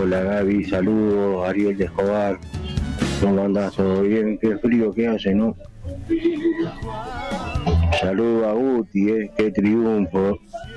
Hola Gaby, saludos, Ariel de Escobar. ¿Cómo andás? ¿Todo bien? Qué frío que hace, ¿no? Saludos a Guti, qué triunfo.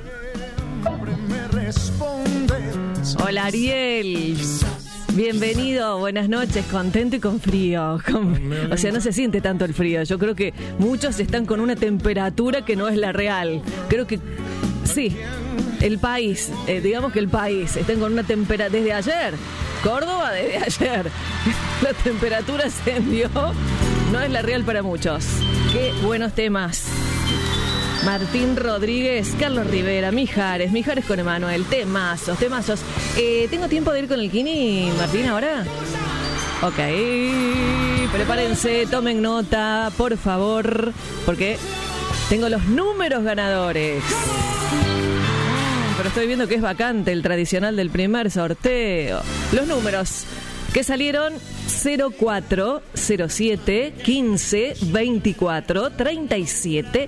Hola Ariel, bienvenido, buenas noches, contento y con frío. O sea, no se siente tanto el frío. Yo creo que muchos están con una temperatura que no es la real. Creo que sí, el país, digamos que el país, están con una temperatura desde ayer. Córdoba desde ayer. La temperatura ascendió, no es la real para muchos. Qué buenos temas. Martín Rodríguez, Carlos Rivera, Mijares con Emanuel, temazos. ¿Tengo tiempo de ir con el Kini, Martín, ahora? Ok, prepárense, tomen nota, por favor, porque tengo los números ganadores. Pero estoy viendo que es vacante el tradicional del primer sorteo. Los números que salieron: 04, 07, 15, 24, 37,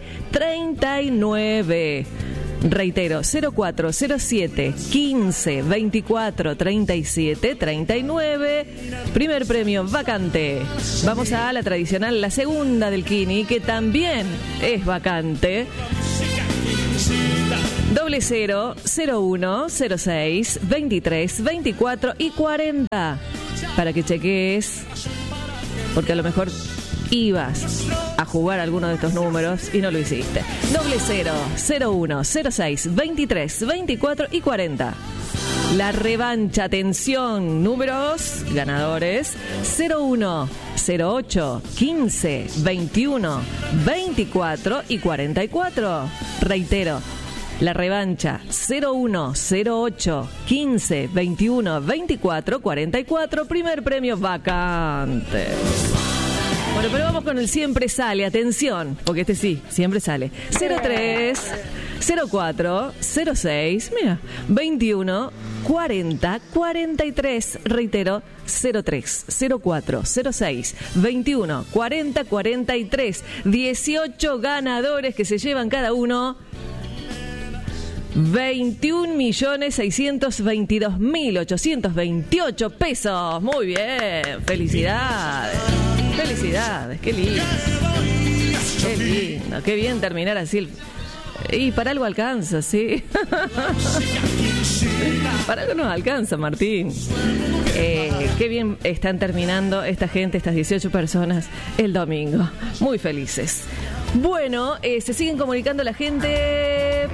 39. Reitero, 04, 07, 15, 24, 37, 39. Primer premio vacante. Vamos a la tradicional, la segunda del Kini, que también es vacante. 00, 01, 06, 23, 24 y 40. Para que cheques, porque a lo mejor ibas a jugar alguno de estos números y no lo hiciste. 00, 01, 06, 23, 24 y 40. La revancha, atención, números ganadores: 01, 08, 15, 21, 24 y 44. Reitero, la revancha: 01, 08, 15, 21, 24, 44. Primer premio vacante. Bueno, pero vamos con el siempre sale. Atención, porque este sí, siempre sale. 03, 04, 06, mira, 21, 40, 43. Reitero, 03, 04, 06, 21, 40, 43. 18 ganadores que se llevan cada uno 21.622.828 pesos. Muy bien, felicidades. Felicidades, qué lindo. Qué lindo, qué bien terminar así. Y para algo alcanza, ¿sí? Para algo nos alcanza, Martín. Qué bien están terminando esta gente, estas 18 personas, el domingo. Muy felices. Bueno, se siguen comunicando la gente.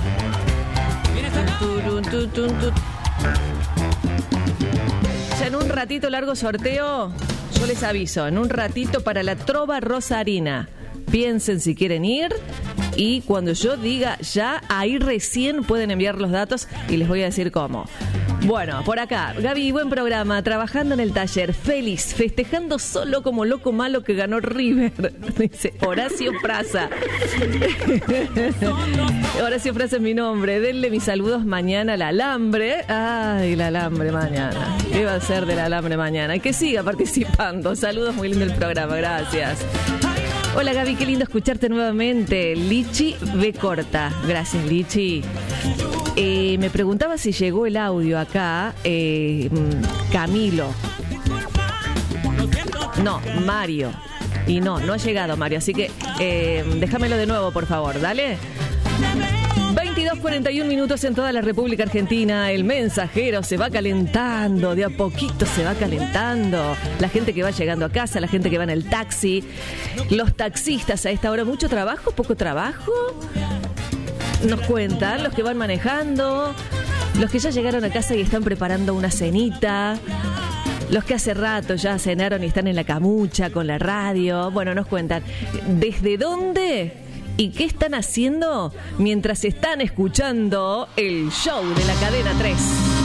Ya en un ratito largo sorteo. Yo les aviso, en un ratito para la Trova Rosarina. Piensen si quieren ir y cuando yo diga ya, ahí recién pueden enviar los datos y les voy a decir cómo. Bueno, por acá, Gaby, buen programa, trabajando en el taller, feliz, festejando solo como loco malo que ganó River, dice Horacio Praza. Horacio Praza es mi nombre, denle mis saludos mañana al alambre. Ay, el alambre mañana. ¿Qué va a ser del alambre mañana? Que siga participando. Saludos, muy lindo el programa, gracias. Hola Gaby, qué lindo escucharte nuevamente. Lichi B. Corta. Gracias, Lichi. Me preguntaba si llegó el audio acá. Camilo. No, Mario. Y no ha llegado Mario. Así que déjamelo de nuevo, por favor. Dale. 22:41 minutos en toda la República Argentina. El mensajero se va calentando, de a poquito se va calentando. La gente que va llegando a casa, la gente que va en el taxi, los taxistas a esta hora, mucho trabajo, poco trabajo. Nos cuentan los que van manejando, los que ya llegaron a casa y están preparando una cenita, los que hace rato ya cenaron y están en la camucha con la radio. Bueno, nos cuentan desde dónde y qué están haciendo mientras están escuchando el show de la Cadena 3.